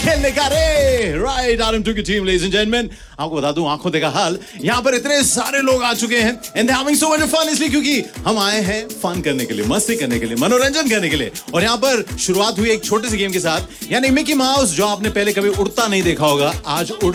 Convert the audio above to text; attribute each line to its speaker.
Speaker 1: खेलने का रे राइट RM2 की टीम लेडीज एंड जेंटलमैन आपको बता दूं आंखों देखा हाल यहाँ पर इतने सारे लोग आ चुके हैं and they having so much fun इसलिए क्योंकि हम आए हैं फन करने के लिए मस्ती करने के लिए मनोरंजन करने के लिए और यहाँ पर शुरुआत हुई एक छोटे से गेम के साथ यानी मिकी माउस जो आपने पहले कभी उड़ता नहीं देखा होगा आज उड़